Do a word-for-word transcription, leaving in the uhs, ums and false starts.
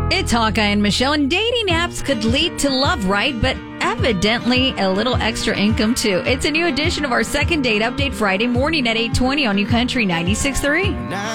It's Hawkeye and Michelle, and dating apps could lead to love, right? But evidently a little extra income, too. It's a new edition of our Second Date Update Friday morning at eight twenty on New Country ninety-six point three.